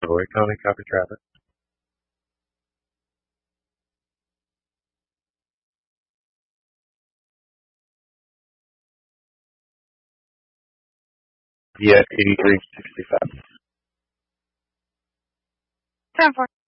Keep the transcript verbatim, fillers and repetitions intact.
Wake County, copy traffic. Yeah, eighty-three sixty-five. ten four.